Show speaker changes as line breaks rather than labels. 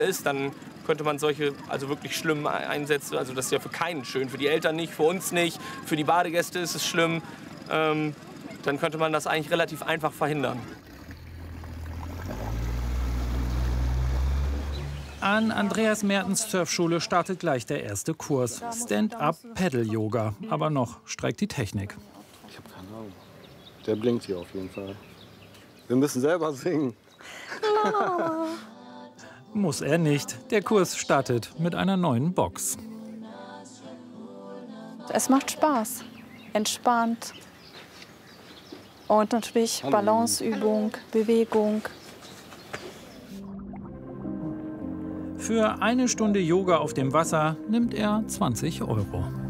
ist, dann könnte man solche also wirklich schlimm einsetzen. Also das ist ja für keinen schön, für die Eltern nicht, für uns nicht, für die Badegäste ist es schlimm. Dann könnte man das eigentlich relativ einfach verhindern.
An Andreas Mertens Surfschule startet gleich der erste Kurs. Stand-up-Paddle-Yoga. Aber noch streikt die Technik.
Ich habe keine Ahnung. Der blinkt hier auf jeden Fall. Wir müssen selber singen.
Muss er nicht. Der Kurs startet mit einer neuen Box.
Es macht Spaß. Entspannt. Und natürlich Balanceübung, Bewegung.
Für eine Stunde Yoga auf dem Wasser nimmt er 20 €.